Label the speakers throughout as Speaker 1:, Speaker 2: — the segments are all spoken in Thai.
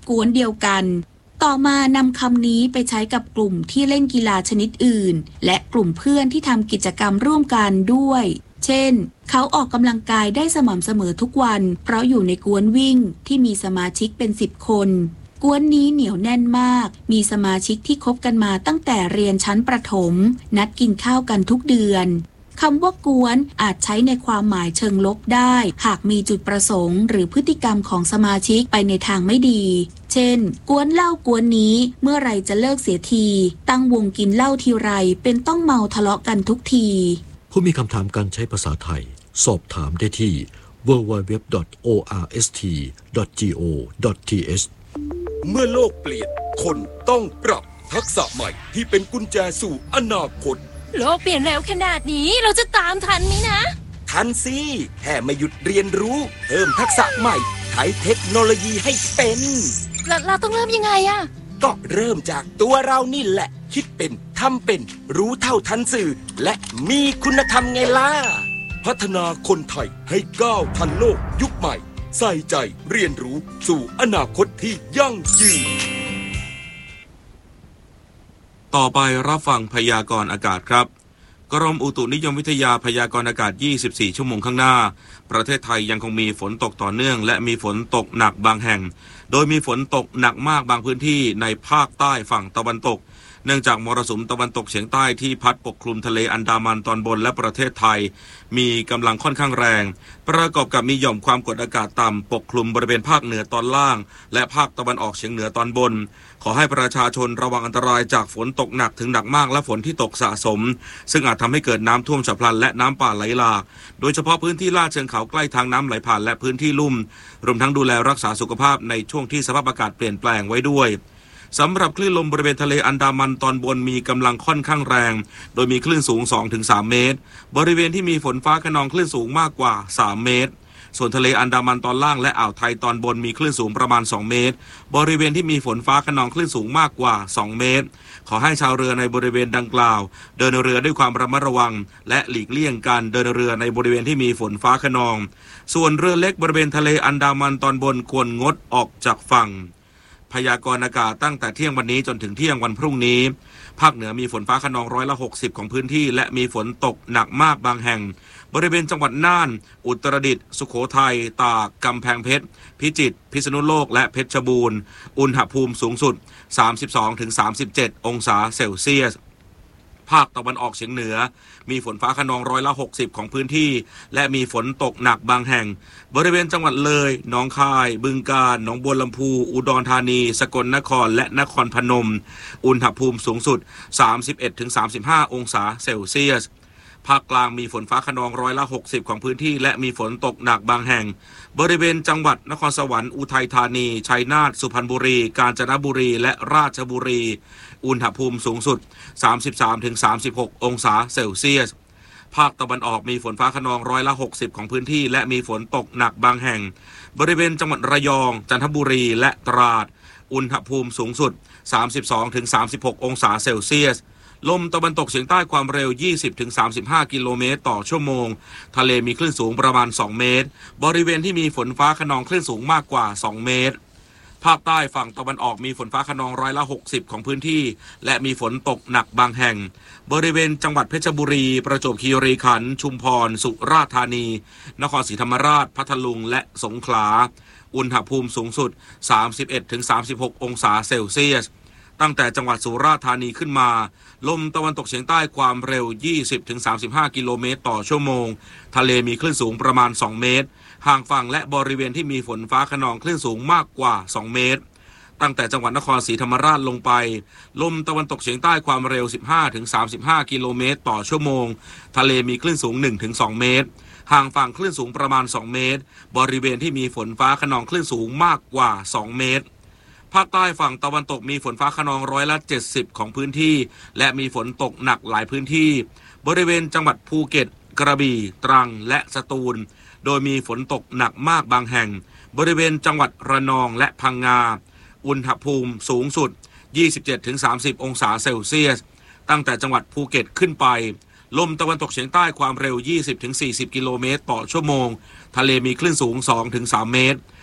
Speaker 1: กวนเดียวกันต่อมานำคำนี้ไปใช้กับกลุ่มที่เล่นกีฬาชนิดอื่นและกลุ่มเพื่อนที่ทำกิจกรรมร่วมกันด้วยเช่นเขาออกกำลังกายได้สม่ำเสมอทุกวันเพราะอยู่ในกวนวิ่งที่มีสมาชิกเป็น10 คนกวนนี้เหนียวแน่นมากมีสมาชิกที่คบกันมาตั้งแต่เรียนชั้นประถมนัดกินข้าวกันทุกเดือนคำว่ากวนอาจใช้ในความหมายเชิงลบได้หากมีจุดประสงค์หรือพฤติกรรมของสมาชิกไปในทางไม่ดีเช่นกวนเหล้ากวนนี้เมื่อไรจะเลิกเสียทีตั้งวงกินเหล้าทีไรเป็นต้องเมาทะเลาะกันทุกที
Speaker 2: ผู้มีคำถามการใช้ภาษาไทยสอบถามได้ที่ www.orst.go.th
Speaker 3: เมื่อโลกเปลี่ยนคนต้องปรับทักษะใหม่ที่เป็นกุญแจสู่อนาคต
Speaker 4: โลกเปลี่ยนเร็วขนาดนี้เราจะตามทันไหมนะ
Speaker 3: ทันสิแค่ไม่หยุดเรียนรู้เพิ่มทักษะใหม่ใช้เทคโนโลยีให้เป็น
Speaker 4: เราต้องเริ่มยังไงอะ
Speaker 3: ก็เริ่มจากตัวเรานี่แหละคิดเป็นทำเป็นรู้เท่าทันสื่อและมีคุณธรรมไงล่ะพัฒนาคนไทยให้ก้าวทันโลกยุคใหม่ใส่ใจเรียนรู้สู่อนาคตที่ยั่งยืน
Speaker 5: ต่อไปรับฟังพยากรณ์อากาศครับกรมอุตุนิยมวิทยาพยากรณ์อากาศ24 ชั่วโมงข้างหน้าประเทศไทยยังคงมีฝนตกต่อเนื่องและมีฝนตกหนักบางแห่งโดยมีฝนตกหนักมากบางพื้นที่ในภาคใต้ฝั่งตะวันตกเนื่องจากมรสุมตะวันตกเฉียงใต้ที่พัดปกคลุมทะเลอันดามันตอนบนและประเทศไทยมีกำลังค่อนข้างแรงประกอบกับมีหย่อมความกดอากาศต่ำปกคลุมบริเวณภาคเหนือตอนล่างและภาคตะวันออกเฉียงเหนือตอนบนขอให้ประชาชนระวังอันตรายจากฝนตกหนักถึงหนักมากและฝนที่ตกสะสมซึ่งอาจทำให้เกิดน้ำท่วมฉับพลันและน้ำป่าไหลหลากโดยเฉพาะพื้นที่ลาดเชิงเขาใกล้ทางน้ำไหลผ่านและพื้นที่ลุ่มรวมทั้งดูแลรักษาสุขภาพในช่วงที่สภาพอากาศเปลี่ยนแปลงไว้ด้วยสำหรับคลื่นลมบริเวณทะเลอันดามันตอนบนมีกำลังค่อนข้างแรงโดยมีคลื่นสูง 2-3 เมตรบริเวณที่มีฝนฟ้าคะนองคลื่นสูงมากกว่า3 เมตรส่วนทะเลอันดามันตอนล่างและอ่าวไทยตอนบนมีคลื่นสูงประมาณ2 เมตรบริเวณที่มีฝนฟ้าคะนองคลื่นสูงมากกว่า2 เมตรขอให้ชาวเรือในบริเวณดังกล่าวเดินเรือด้วยความระมัดระวังและหลีกเลี่ยงการเดินเรือในบริเวณที่มีฝนฟ้าคะนองส่วนเรือเล็กบริเวณทะเลอันดามันตอนบนควรงดออกจากฝั่งพยากรณ์อากาศตั้งแต่เที่ยงวันนี้จนถึงเที่ยงวันพรุ่งนี้ภาคเหนือมีฝนฟ้าคะนอง60%ของพื้นที่และมีฝนตกหนักมากบางแห่งบริเวณจังหวัดน่านอุตรดิตถ์สุโขทัยตากกำแพงเพชรพิจิตรพิษณุโลกและเพชรบูรณ์อุณหภูมิสูงสุด 32-37 องศาเซลเซียสภาคตะวันออกเฉียงเหนือมีฝนฟ้าคะนอง60%ของพื้นที่และมีฝนตกหนักบางแห่งบริเวณจังหวัดเลยหนองคายบึงกาฬหนองบัวลำพูอุดรธานีสกลนครและนครพนมอุณหภูมิสูงสุด 31-35 องศาเซลเซียสภาคกลางมีฝนฟ้าคะนอง60%ของพื้นที่และมีฝนตกหนักบางแห่งบริเวณจังหวัดนครสวรรค์อุทัยธานีชัยนาทสุพรรณบุรีกาญจนบุรีและราชบุรีอุณหภูมิสูงสุด 33-36 องศาเซลเซียสภาคตะวันออกมีฝนฟ้าคะนอง60%ของพื้นที่และมีฝนตกหนักบางแห่งบริเวณจังหวัดระยองจันทบุรีและตราดอุณหภูมิสูงสุด 32-36 องศาเซลเซียสลมตะวันตกเฉียงใต้ความเร็ว 20-35 กิโลเมตรต่อชั่วโมงทะเลมีคลื่นสูงประมาณ2 เมตรบริเวณที่มีฝนฟ้าคะนองคลื่นสูงมากกว่า2 เมตรภาคใต้ฝั่งตะวันออกมีฝนฟ้าคะนอง60%ของพื้นที่และมีฝนตกหนักบางแห่งบริเวณจังหวัดเพชรบุรีประจวบคีรีขันธ์ชุมพรสุราษฎร์ธานีนครศรีธรรมราชพัทลุงและสงขลาอุณหภูมิสูงสุด 31-36 องศาเซลเซียสตั้งแต่จังหวัดสุราษฎร์ธานีขึ้นมาลมตะวันตกเฉียงใต้ความเร็ว 20-35 กิโลเมตรต่อชั่วโมงทะเลมีคลื่นสูงประมาณ2 เมตรห่างฝั่งและบริเวณที่มีฝนฟ้าคะนองคลื่นสูงมากกว่า2 เมตรตั้งแต่จังหวัดนครศรีธรรมราชลงไปลมตะวันตกเฉียงใต้ความเร็ว 15-35 กิโลเมตรต่อชั่วโมงทะเลมีคลื่นสูง 1-2 เมตรห่างฝั่งคลื่นสูงประมาณ2 เมตรบริเวณที่มีฝนฟ้าคะนองคลื่นสูงมากกว่า2 เมตรภาคใต้ฝั่งตะวันตกมีฝนฟ้าคะนอง70%ของพื้นที่และมีฝนตกหนักหลายพื้นที่บริเวณจังหวัดภูเก็ตกระบี่ตรังและสตูลโดยมีฝนตกหนักมากบางแห่งบริเวณจังหวัดระนองและพังงาอุณหภูมิสูงสุด 27-30 องศาเซลเซียสตั้งแต่จังหวัดภูเก็ตขึ้นไปลมตะวันตกเฉียงใต้ความเร็ว 20-40 กิโลเมตรต่อชั่วโมงทะเลมีคลื่นสูง 2-3 เมตร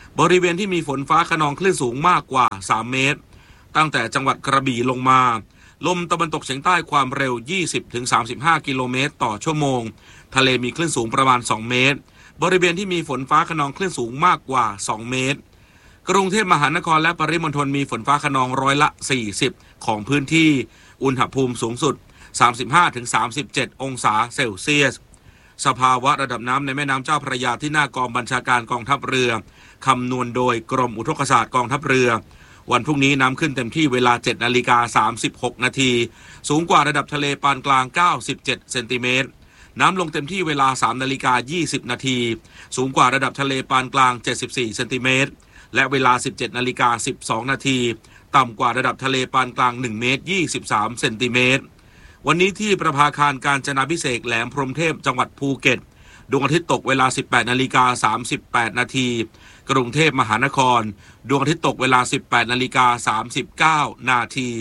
Speaker 5: บริเวณที่มีฝนฟ้าคะนองคลื่นสูงมากกว่า3 เมตรตั้งแต่จังหวัดกระบี่ลงมาลมตะวันตกเฉียงใต้ความเร็ว 20-35 กิโลเมตรต่อชั่วโมงทะเลมีคลื่นสูงประมาณ2 เมตรบริเวณที่มีฝนฟ้าคะนองคลื่นสูงมากกว่า2 เมตรกรุงเทพมหานครและปริมณฑลมีฝนฟ้าคะนอง40%ของพื้นที่อุณหภูมิสูงสุด 35-37 องศาเซลเซียสสภาวะระดับน้ำในแม่น้ำเจ้าพระยาที่หน้ากองบัญชาการกองทัพเรือคำนวณโดยกรมอุทกศาสตร์กองทัพเรือวันพรุ่งนี้น้ำขึ้นเต็มที่เวลา 7:36 นาทีสูงกว่าระดับทะเลปานกลาง97เซนติเมตรน้ำลงเต็มที่เวลา 3:20 นาทีสูงกว่าระดับทะเลปานกลาง74เซนติเมตรและเวลา 17:12 นาทีต่ำกว่าระดับทะเลปานกลาง1 เมตร 23 เซนติเมตรวันนี้ที่ประภาคารกาญจนาภิเษกแหลมพรหมเทพจังหวัดภูเก็ตดวงอาทิตย์ตกเวลา 18:38 นาทีกรุงเทพมหานครดวงอาทิตย์ตกเวลา 18:39 นาที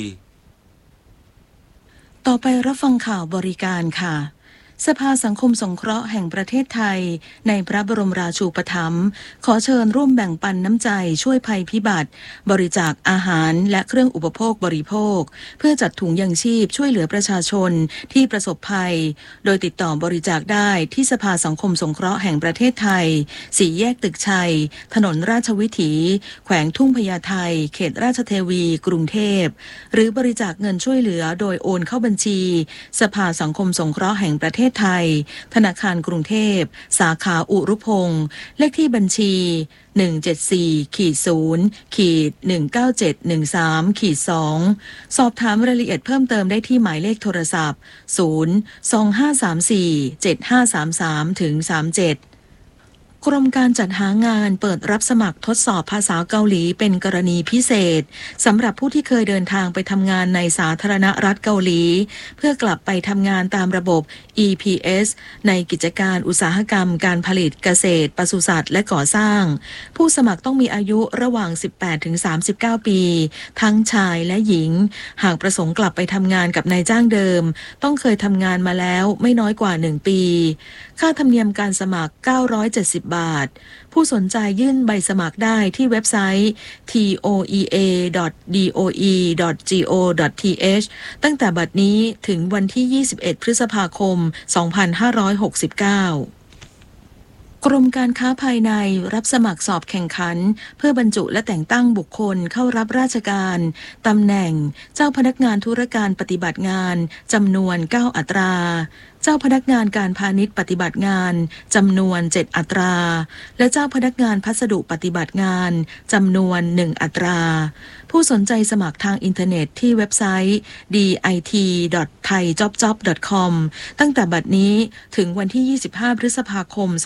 Speaker 6: ต่อไปรับฟังข่าวบริการค่ะสภาสังคมสงเคราะห์แห่งประเทศไทยในพระบรมราชูปถัมภ์ขอเชิญร่วมแบ่งปันน้ำใจช่วยภัยพิบัติบริจาคอาหารและเครื่องอุปโภคบริโภคเพื่อจัดถุงยังชีพช่วยเหลือประชาชนที่ประสบภัยโดยติดต่อบริจาคได้ที่สภาสังคมสงเคราะห์แห่งประเทศไทย4 แยกตึกชัยถนนราชวิถีแขวงทุ่งพญาไทเขตราชเทวีกรุงเทพหรือบริจาคเงินช่วยเหลือโดยโอนเข้าบัญชีสภาสังคมสงเคราะห์แห่งประเทศไทยธนาคารกรุงเทพสาขาอุรุพงศ์เลขที่บัญชี174-0-19713-2สอบถามรายละเอียดเพิ่มเติมได้ที่หมายเลขโทรศัพท์025347533-37กรมการจัดหางานเปิดรับสมัครทดสอบภาษาเกาหลีเป็นกรณีพิเศษสำหรับผู้ที่เคยเดินทางไปทำงานในสาธารณรัฐเกาหลีเพื่อกลับไปทำงานตามระบบ EPS ในกิจการอุตสาหกรรมการผลิตเกษตรปศุสัตว์และก่อสร้างผู้สมัครต้องมีอายุระหว่าง 18-39 ปีทั้งชายและหญิงหากประสงค์กลับไปทำงานกับนายจ้างเดิมต้องเคยทำงานมาแล้วไม่น้อยกว่า1 ปีค่าธรรมเนียมการสมัคร970 บาทผู้สนใจยื่นใบสมัครได้ที่เว็บไซต์ toea.doe.go.th ตั้งแต่บัดนี้ถึงวันที่ 21 พฤษภาคม 2569กรมการค้าภายในรับสมัครสอบแข่งขันเพื่อบรรจุและแต่งตั้งบุคคลเข้ารับราชการตำแหน่งเจ้าพนักงานธุรการปฏิบัติงานจำนวน9 อัตราเจ้าพนักงานการพาณิชย์ปฏิบัติงานจำนวน7 อัตราและเจ้าพนักงานพัสดุปฏิบัติงานจำนวน1 อัตราผู้สนใจสมัครทางอินเทอร์เน็ตที่เว็บไซต์ dit.thaijobjob.com ตั้งแต่บัดนี้ถึงวันที่25 พฤษภาคม 2569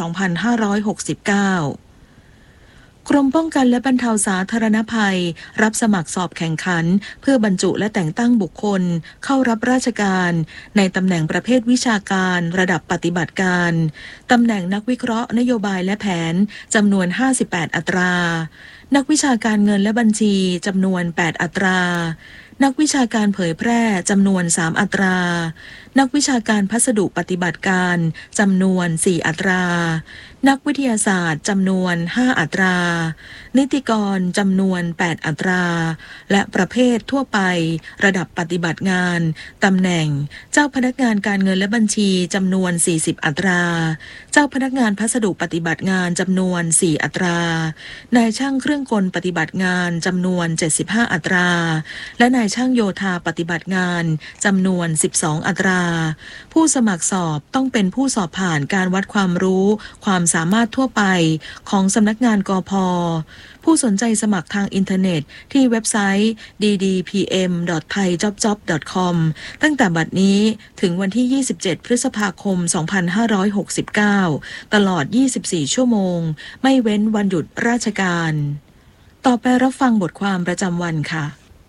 Speaker 6: กรมป้องกันและบรรเทาสาธารณภัยรับสมัครสอบแข่งขันเพื่อบรรจุและแต่งตั้งบุคคลเข้ารับราชการในตำแหน่งประเภทวิชาการระดับปฏิบัติการตำแหน่งนักวิเคราะห์นโยบายและแผนจำนวน58 อัตรานักวิชาการเงินและบัญชีจำนวน8 อัตรานักวิชาการเผยแพร่จำนวน3 อัตรานักวิชาการพัสดุปฏิบัติการจำนวน4 อัตรานักวิทยาศาสตร์จำนวน5 อัตรานิติกรจำนวน8 อัตราและประเภททั่วไประดับปฏิบัติงานตำแหน่งเจ้าพนักงานการเงินและบัญชีจำนวน40 อัตราเจ้าพนักงานพัสดุปฏิบัติงานจำนวน4 อัตรานายช่างเครื่องกลปฏิบัติงานจำนวน75 อัตราและนายช่างโยธาปฏิบัติงานจำนวน12 อัตราผู้สมัครสอบต้องเป็นผู้สอบผ่านการวัดความรู้ความสามารถทั่วไปของสำนักงานกพ.ผู้สนใจสมัครทางอินเทอร์เน็ตที่เว็บไซต์ ddpm.thaijobjob.com ตั้งแต่บัดนี้ถึงวันที่ 27 พฤษภาคม 2569 ตลอด 24 ชั่วโมงไม่เว้นวันหยุดราชการต่อไปรับฟังบทความประจำวันค่ะ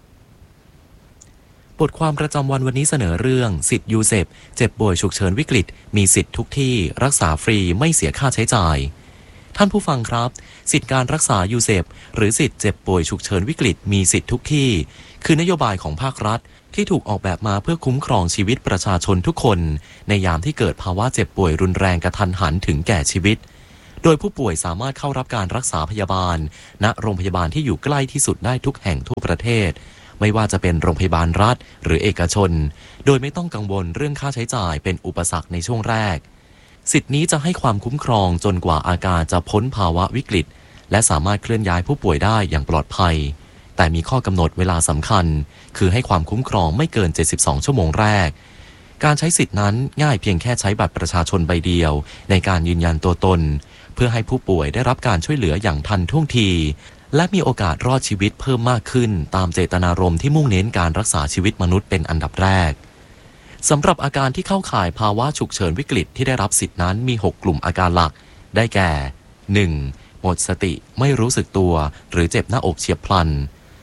Speaker 7: บทความประจำวันวันนี้เสนอเรื่องสิทธิ์ยูเซปเจ็บป่วยฉุกเฉินวิกฤตมีสิทธิ์ทุกที่รักษาฟรีไม่เสียค่าใช้จ่ายท่านผู้ฟังครับสิทธิการรักษายูเซปหรือสิทธิ์เจ็บป่วยฉุกเฉินวิกฤตมีสิทธิ์ทุกที่คือนโยบายของภาครัฐที่ถูกออกแบบมาเพื่อคุ้มครองชีวิตประชาชนทุกคนในยามที่เกิดภาวะเจ็บป่วยรุนแรงกระทันหันถึงแก่ชีวิตโดยผู้ป่วยสามารถเข้ารับการรักษาพยาบาลณโรงพยาบาลที่อยู่ใกล้ที่สุดได้ทุกแห่งทั่วประเทศไม่ว่าจะเป็นโรงพยาบาลรัฐหรือเอกชนโดยไม่ต้องกังวลเรื่องค่าใช้จ่ายเป็นอุปสรรคในช่วงแรกสิทธินี้จะให้ความคุ้มครองจนกว่าอาการจะพ้นภาวะวิกฤตและสามารถเคลื่อนย้ายผู้ป่วยได้อย่างปลอดภัยแต่มีข้อกำหนดเวลาสำคัญคือให้ความคุ้มครองไม่เกิน72ชั่วโมงแรกการใช้สิทธินั้นง่ายเพียงแค่ใช้บัตรประชาชนใบเดียวในการยืนยันตัวตนเพื่อให้ผู้ป่วยได้รับการช่วยเหลืออย่างทันท่วงทีและมีโอกาสรอดชีวิตเพิ่มมากขึ้นตามเจตนารมณ์ที่มุ่งเน้นการรักษาชีวิตมนุษย์เป็นอันดับแรกสำหรับอาการที่เข้าข่ายภาวะฉุกเฉินวิกฤตที่ได้รับสิทธินั้นมี6กลุ่มอาการหลักได้แก่ 1. หมดสติไม่รู้สึกตัวหรือเจ็บหน้าอกเฉียบพลัน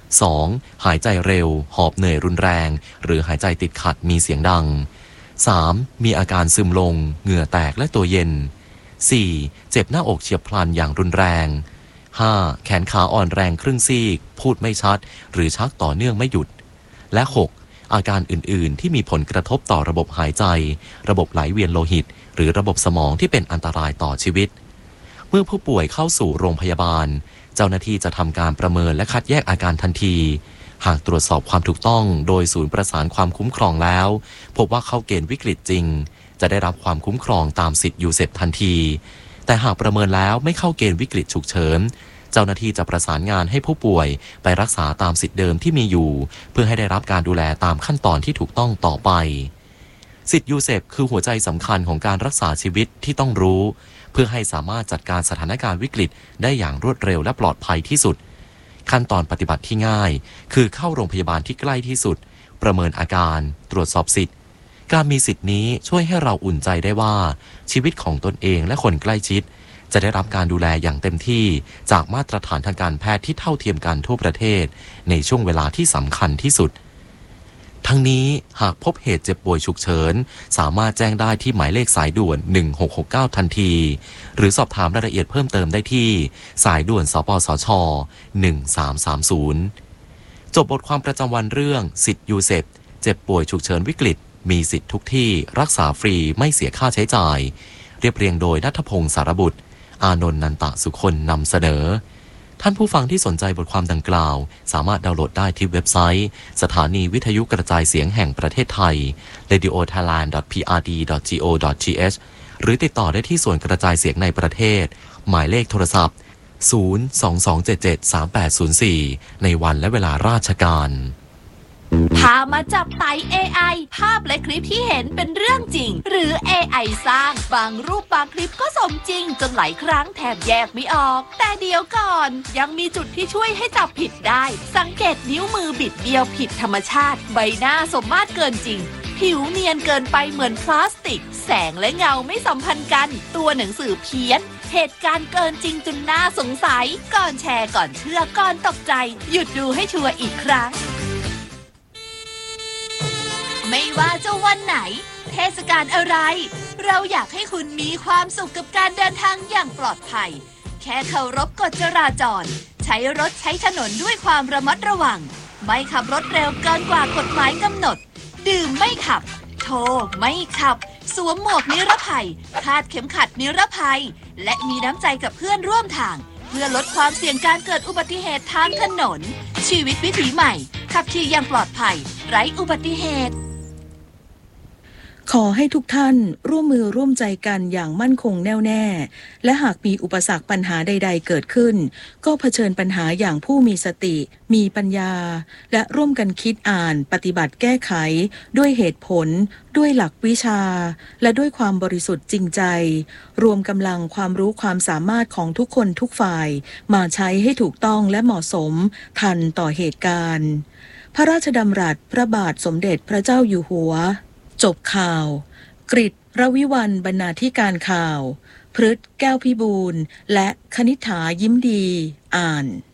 Speaker 7: 2. หายใจเร็วหอบเหนื่อยรุนแรงหรือหายใจติดขัดมีเสียงดัง 3. มีอาการซึมลงเหงื่อแตกและตัวเย็น 4. เจ็บหน้าอกเฉียบพลันอย่างรุนแรง 5. แขนขาอ่อนแรงครึ่งซีกพูดไม่ชัดหรือชักต่อเนื่องไม่หยุดและ 6. อาการอื่นๆที่มีผลกระทบต่อระบบหายใจระบบไหลเวียนโลหิตหรือระบบสมองที่เป็นอันตรายต่อชีวิตเมื่อผู้ป่วยเข้าสู่โรงพยาบาลเจ้าหน้าที่จะทำการประเมินและคัดแยกอาการทันทีหากตรวจสอบความถูกต้องโดยศูนย์ประสานความคุ้มครองแล้วพบว่าเข้าเกณฑ์วิกฤตจริงจะได้รับความคุ้มครองตามสิทธิ์ยูเซปทันทีแต่หากประเมินแล้วไม่เข้าเกณฑ์วิกฤตฉุกเฉินเจ้าหน้าที่จะประสานงานให้ผู้ป่วยไปรักษาตามสิทธิ์เดิมที่มีอยู่เพื่อให้ได้รับการดูแลตามขั้นตอนที่ถูกต้องต่อไปสิทธิ์ยูเซปคือหัวใจสำคัญของการรักษาชีวิตที่ต้องรู้เพื่อให้สามารถจัดการสถานการณ์วิกฤตได้อย่างรวดเร็วและปลอดภัยที่สุดขั้นตอนปฏิบัติที่ง่ายคือเข้าโรงพยาบาลที่ใกล้ที่สุดประเมินอาการตรวจสอบสิทธิ์การมีสิทธินี้ช่วยให้เราอุ่นใจได้ว่าชีวิตของตนเองและคนใกล้ชิดจะได้รับการดูแลอย่างเต็มที่จากมาตรฐานทางการแพทย์ที่เท่าเทียมกันทั่วประเทศในช่วงเวลาที่สำคัญที่สุดทั้งนี้หากพบเหตุเจ็บป่วยฉุกเฉินสามารถแจ้งได้ที่หมายเลขสายด่วน1669ทันทีหรือสอบถามรายละเอียดเพิ่มเติมได้ที่สายด่วนสปสช1330จบบทความประจำวันเรื่องสิทธิ์ยูเซปเจ็บป่วยฉุกเฉินวิกฤตมีสิทธิ์ทุกที่รักษาฟรีไม่เสียค่าใช้จ่ายเรียบเรียงโดยณัฐพงศ์สารบุตรอานนท์นันตสุคนนำเสนอท่านผู้ฟังที่สนใจบทความดังกล่าวสามารถดาวน์โหลดได้ที่เว็บไซต์สถานีวิทยุกระจายเสียงแห่งประเทศไทย radiothailand.prd.go.th หรือติดต่อได้ที่ส่วนกระจายเสียงในประเทศหมายเลขโทรศัพท์022773804ในวันและเวลาราชการ
Speaker 4: พามาจับไต่ AI ภาพและคลิปที่เห็นเป็นเรื่องจริงหรือ AI สร้างบางรูปบางคลิปก็สมจริงจนหลายครั้งแทบแยกไม่ออกแต่เดี๋ยวก่อนยังมีจุดที่ช่วยให้จับผิดได้สังเกตนิ้วมือบิดเบี้ยวผิดธรรมชาติใบหน้าสมมาตรเกินจริงผิวเนียนเกินไปเหมือนพลาสติกแสงและเงาไม่สัมพันธ์กันตัวหนังสือเพี้ยนเหตุการณ์เกินจริงจนน่าสงสัยก่อนแชร์ก่อนเชื่อก่อนตกใจหยุดดูให้ชัวร์อีกครั้งไม่ว่าจะวันไหนเทศกาลอะไรเราอยากให้คุณมีความสุขกับการเดินทางอย่างปลอดภัยแค่เคารพกฎจราจรใช้รถใช้ถนนด้วยความระมัดระวังไม่ขับรถเร็วเกินกว่ากฎหมายกำหนดดื่มไม่ขับโทรไม่ขับสวมหมวกนิรภัยคาดเข็มขัดนิรภัยและมีน้ำใจกับเพื่อนร่วมทางเพื่อลดความเสี่ยงการเกิดอุบัติเหตุทางถนนชีวิตวิถีใหม่ขับขี่อย่างปลอดภัยไร้อุบัติเหตุ
Speaker 6: ขอให้ทุกท่านร่วมมือร่วมใจกันอย่างมั่นคงแน่วแน่และหากมีอุปสรรคปัญหาใดๆเกิดขึ้นก็เผชิญปัญหาอย่างผู้มีสติมีปัญญาและร่วมกันคิดอ่านปฏิบัติแก้ไขด้วยเหตุผลด้วยหลักวิชาและด้วยความบริสุทธิ์จริงใจรวมกำลังความรู้ความสามารถของทุกคนทุกฝ่ายมาใช้ให้ถูกต้องและเหมาะสมทันต่อเหตุการณ์พระราชดำรัสพระบาทสมเด็จพระเจ้าอยู่หัวจบข่าวกฤษ รวิวรรณบรรณาธิการข่าวพฤษ แก้วพิบูลและคณิษฐายิ้มดีอ่าน